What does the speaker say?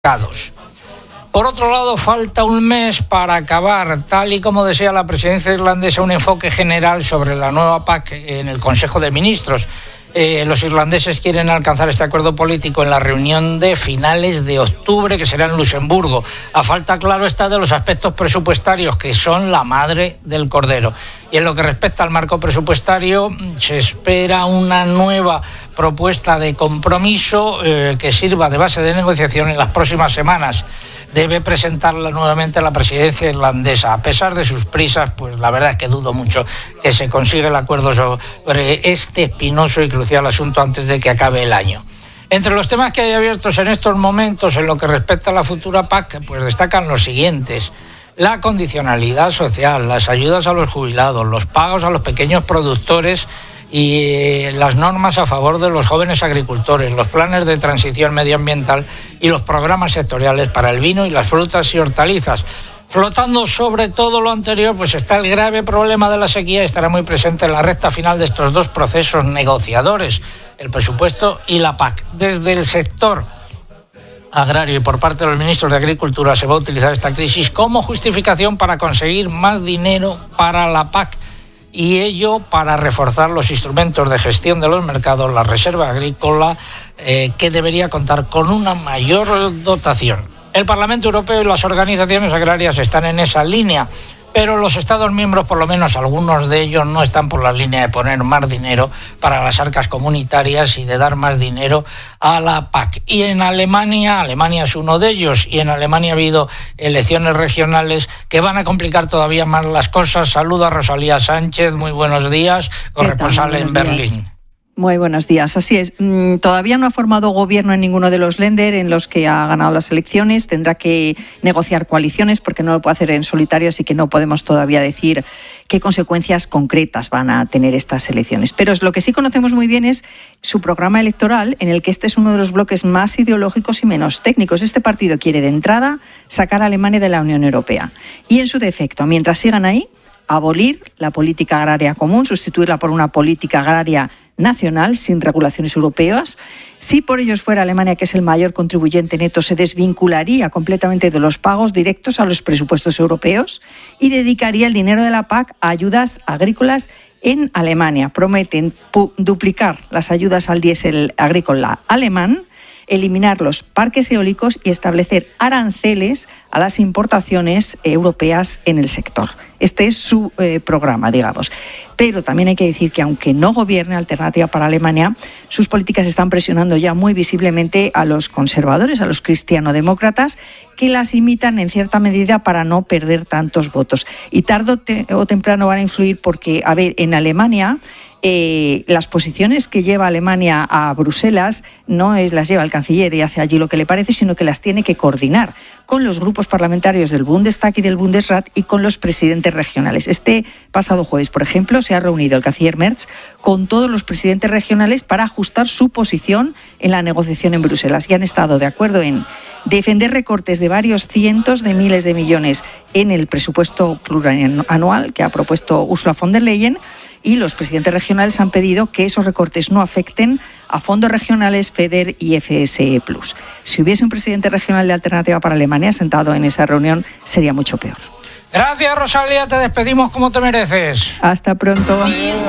mercados. Por otro lado, falta un mes para acabar, tal y como desea la presidencia irlandesa, un enfoque general sobre la nueva PAC en el Consejo de Ministros. Los irlandeses quieren alcanzar este acuerdo político en la reunión de finales de octubre, que será en Luxemburgo. A falta, claro está, de los aspectos presupuestarios, que son la madre del cordero. Y en lo que respecta al marco presupuestario, se espera una nueva propuesta de compromiso que sirva de base de negociación en las próximas semanas. Debe presentarla nuevamente la presidencia irlandesa. A pesar de sus prisas, pues la verdad es que dudo mucho que se consiga el acuerdo sobre este espinoso y crucial asunto antes de que acabe el año. Entre los temas que hay abiertos en estos momentos en lo que respecta a la futura PAC, pues destacan los siguientes: la condicionalidad social, las ayudas a los jubilados, los pagos a los pequeños productores y las normas a favor de los jóvenes agricultores, los planes de transición medioambiental y los programas sectoriales para el vino y las frutas y hortalizas. Flotando sobre todo lo anterior, pues está el grave problema de la sequía y estará muy presente en la recta final de estos dos procesos negociadores, el presupuesto y la PAC. Desde el sector agrario y por parte de los ministros de Agricultura se va a utilizar esta crisis como justificación para conseguir más dinero para la PAC, y ello para reforzar los instrumentos de gestión de los mercados, la reserva agrícola, que debería contar con una mayor dotación. El Parlamento Europeo y las organizaciones agrarias están en esa línea, pero los Estados miembros, por lo menos algunos de ellos, no están por la línea de poner más dinero para las arcas comunitarias y de dar más dinero a la PAC. Y en Alemania es uno de ellos, y en Alemania ha habido elecciones regionales que van a complicar todavía más las cosas. Saludo a Rosalía Sánchez, muy buenos días, corresponsal en Berlín. Muy buenos días, así es. Todavía no ha formado gobierno en ninguno de los Länder en los que ha ganado las elecciones. Tendrá que negociar coaliciones porque no lo puede hacer en solitario, así que no podemos todavía decir qué consecuencias concretas van a tener estas elecciones. Pero lo que sí conocemos muy bien es su programa electoral, en el que este es uno de los bloques más ideológicos y menos técnicos. Este partido quiere de entrada sacar a Alemania de la Unión Europea y, en su defecto, mientras sigan ahí, abolir la política agraria común, sustituirla por una política agraria nacional sin regulaciones europeas. Si por ellos fuera Alemania, que es el mayor contribuyente neto, se desvincularía completamente de los pagos directos a los presupuestos europeos y dedicaría el dinero de la PAC a ayudas agrícolas en Alemania. Prometen duplicar las ayudas al diésel agrícola alemán, eliminar los parques eólicos y establecer aranceles a las importaciones europeas en el sector. Este es su programa, digamos. Pero también hay que decir que, aunque no gobierne Alternativa para Alemania, sus políticas están presionando ya muy visiblemente a los conservadores, a los cristianodemócratas, que las imitan en cierta medida para no perder tantos votos. Y tarde o temprano van a influir porque, en Alemania, las posiciones que lleva Alemania a Bruselas no las lleva el canciller y hace allí lo que le parece, sino que las tiene que coordinar con los grupos parlamentarios del Bundestag y del Bundesrat y con los presidentes regionales. Este pasado jueves, por ejemplo, se ha reunido el canciller Merz con todos los presidentes regionales para ajustar su posición en la negociación en Bruselas, y han estado de acuerdo en defender recortes de varios cientos de miles de millones en el presupuesto plurianual que ha propuesto Ursula von der Leyen, y los presidentes regionales han pedido que esos recortes no afecten a fondos regionales, FEDER y FSE+. Si hubiese un presidente regional de Alternativa para Alemania sentado en esa reunión, sería mucho peor. Gracias, Rosalía, te despedimos como te mereces. Hasta pronto.